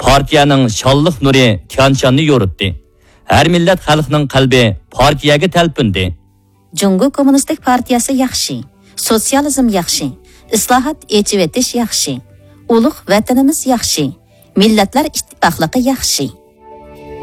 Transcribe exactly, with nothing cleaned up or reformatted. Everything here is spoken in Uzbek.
partiyaning shonliq nuri kanchanni yo'ritdi. Har millat xalqning qalbi partiyaga talpindi. Jungo Kommunistik partiyasi yaxshi, sotsializm yaxshi, islohot echivetish yaxshi, ulug' vatanimiz yaxshi, millatlar ittifoqligi yaxshi.